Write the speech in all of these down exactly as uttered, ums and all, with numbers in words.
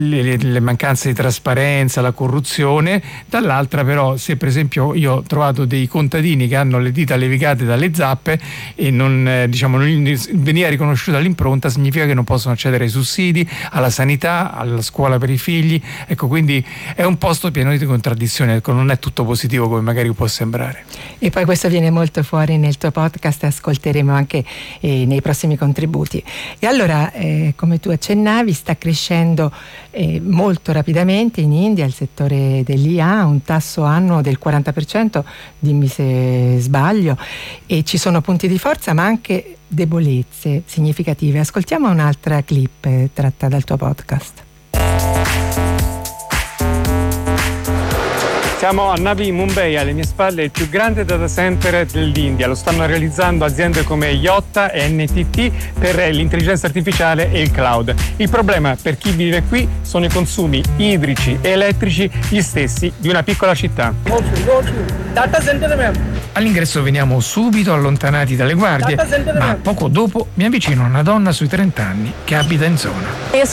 Le, le mancanze di trasparenza, la corruzione. Dall'altra però, se per esempio io ho trovato dei contadini che hanno le dita levigate dalle zappe e non eh, diciamo non veniva riconosciuta l'impronta, significa che non possono accedere ai sussidi, alla sanità, alla scuola per i figli. Ecco, quindi è un posto pieno di contraddizioni, ecco, non è tutto positivo come magari può sembrare. E poi questo viene molto fuori nel tuo podcast e ascolteremo anche eh, nei prossimi contributi. E allora, eh, come tu accennavi, sta crescendo Eh, molto rapidamente in India il settore dell'I A, un tasso annuo del quaranta per cento, dimmi se sbaglio, e ci sono punti di forza ma anche debolezze significative. Ascoltiamo un'altra clip eh, tratta dal tuo podcast. Siamo a Navi Mumbai, alle mie spalle il più grande data center dell'India. Lo stanno realizzando aziende come Yotta e N T T per l'intelligenza artificiale e il cloud. Il problema per chi vive qui sono i consumi idrici e elettrici gli stessi di una piccola città. All'ingresso veniamo subito allontanati dalle guardie, ma poco dopo mi avvicino a una donna sui trenta anni che abita in zona.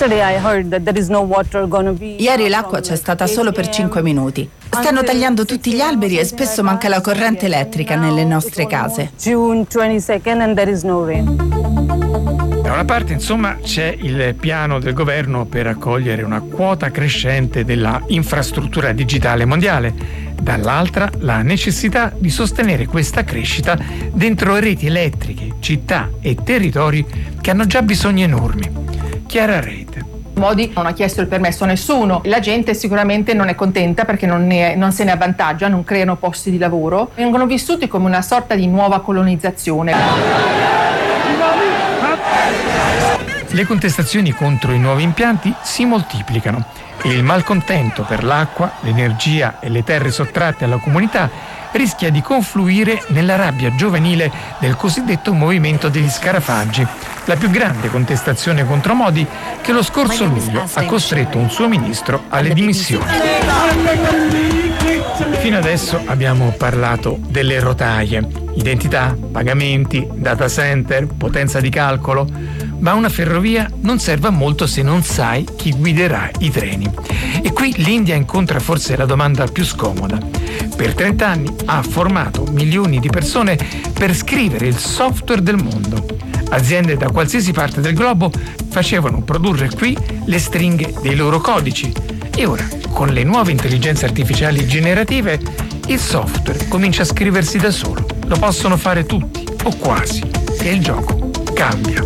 Ieri l'acqua c'è stata solo per cinque minuti. Stanno tagliando tutti gli alberi e spesso manca la corrente elettrica nelle nostre case. Da una parte, insomma, c'è il piano del governo per accogliere una quota crescente della infrastruttura digitale mondiale, dall'altra la necessità di sostenere questa crescita dentro reti elettriche, città e territori che hanno già bisogni enormi. Chiara Reid. Modi non ha chiesto il permesso a nessuno, la gente sicuramente non è contenta perché non, ne, non se ne avvantaggia, non creano posti di lavoro, vengono vissuti come una sorta di nuova colonizzazione. Le contestazioni contro i nuovi impianti si moltiplicano e il malcontento per l'acqua, l'energia e le terre sottratte alla comunità rischia di confluire nella rabbia giovanile del cosiddetto movimento degli scarafaggi, la più grande contestazione contro Modi che lo scorso luglio ha costretto un suo ministro alle dimissioni. Fino adesso abbiamo parlato delle rotaie, identità, pagamenti, data center, potenza di calcolo, ma una ferrovia non serve a molto se non sai chi guiderà i treni. E qui l'India incontra forse la domanda più scomoda. Per trenta anni ha formato milioni di persone per scrivere il software del mondo. Aziende da qualsiasi parte del globo facevano produrre qui le stringhe dei loro codici. E ora, con le nuove intelligenze artificiali generative, il software comincia a scriversi da solo. Lo possono fare tutti, o quasi, e il gioco cambia.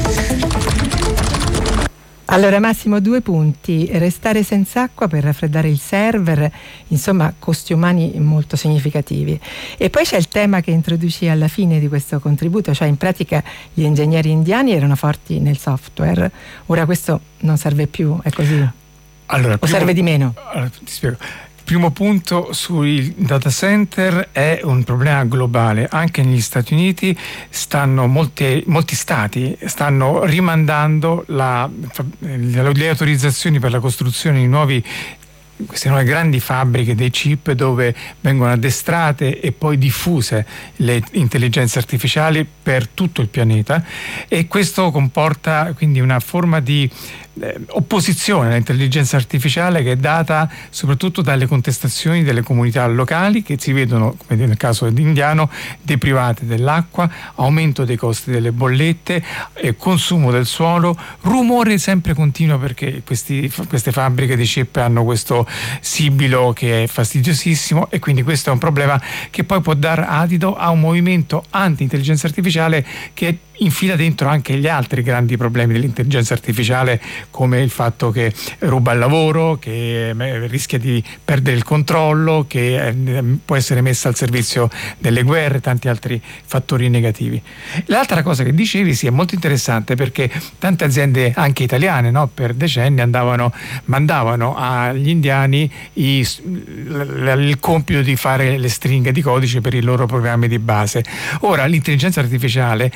Allora Massimo, due punti: restare senza acqua per raffreddare il server, insomma costi umani molto significativi. E poi c'è il tema che introduci alla fine di questo contributo, cioè in pratica gli ingegneri indiani erano forti nel software, ora questo non serve più, è così? Allora, o primo, serve di meno? Allora, ti spiego. Primo punto sui data center è un problema globale. Anche negli Stati Uniti stanno molti, molti stati stanno rimandando la, le autorizzazioni per la costruzione di nuovi queste nuove grandi fabbriche dei chip dove vengono addestrate e poi diffuse le intelligenze artificiali per tutto il pianeta, e questo comporta quindi una forma di eh, opposizione all'intelligenza artificiale che è data soprattutto dalle contestazioni delle comunità locali che si vedono, come nel caso indiano, deprivate dell'acqua, aumento dei costi delle bollette, eh, consumo del suolo, rumore sempre continuo perché questi, queste fabbriche di chip hanno questo sibilo che è fastidiosissimo, e quindi questo è un problema che poi può dar adito a un movimento anti-intelligenza artificiale che infila dentro anche gli altri grandi problemi dell'intelligenza artificiale, come il fatto che ruba il lavoro, che rischia di perdere il controllo, che può essere messa al servizio delle guerre, tanti altri fattori negativi. L'altra cosa che dicevi sì è molto interessante, perché tante aziende anche italiane, no, per decenni andavano mandavano agli indiani i, il compito di fare le stringhe di codice per i loro programmi di base. Ora l'intelligenza artificiale, una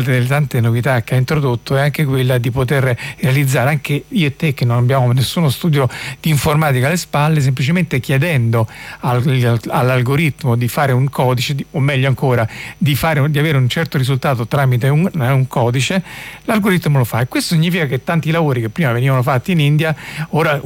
delle tante novità che ha introdotto è anche quella di poter realizzare, anche io e te che non abbiamo nessuno studio di informatica alle spalle, semplicemente chiedendo al, all'algoritmo di fare un codice, di, o meglio ancora di, fare, di avere un certo risultato tramite un, un codice, l'algoritmo lo fa, e questo significa che tanti lavori che prima venivano fatti in India ora